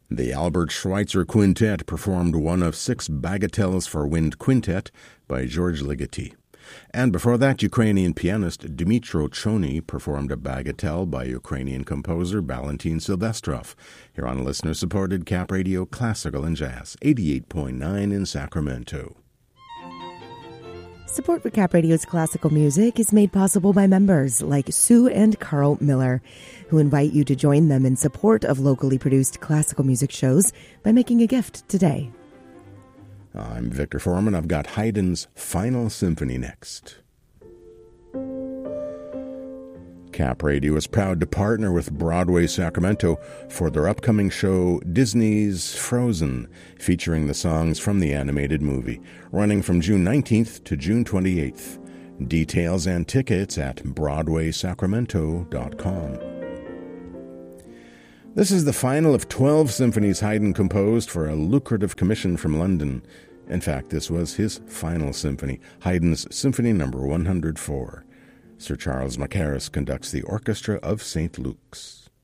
The Albert Schweitzer Quintet performed one of 6 bagatelles for wind quintet by George Ligeti. And before that, Ukrainian pianist Dmytro Chony performed a bagatelle by Ukrainian composer Valentin Silvestrov, here on listener-supported Cap Radio Classical and Jazz, 88.9 in Sacramento. Support for Cap Radio's classical music is made possible by members like Sue and Carl Miller, who invite you to join them in support of locally produced classical music shows by making a gift today. I'm Victor Foreman. I've got Haydn's Final Symphony next. Cap Radio is proud to partner with Broadway Sacramento for their upcoming show Disney's Frozen, featuring the songs from the animated movie, running from June 19th to June 28th. Details and tickets at BroadwaySacramento.com. This is the final of 12 symphonies Haydn composed for a lucrative commission from London. In fact, this was his final symphony, Haydn's Symphony No. 104. Sir Charles Mackerras conducts the Orchestra of St. Luke's.